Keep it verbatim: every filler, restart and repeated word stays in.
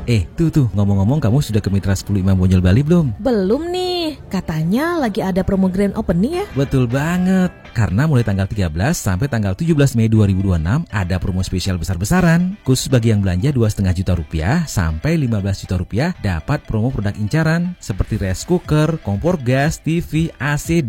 Eh, tuh tuh, ngomong-ngomong kamu sudah ke Mitra sepuluh Imam Bonjol Bali belum? Belum nih, katanya lagi ada promo grand opening ya? Betul banget, karena mulai tanggal tiga belas sampai tanggal tujuh belas Mei dua ribu dua puluh enam ada promo spesial besar-besaran. Khusus bagi yang belanja dua koma lima juta rupiah sampai lima belas juta rupiah dapat promo produk incaran seperti rice cooker, kompor gas, T V, A C,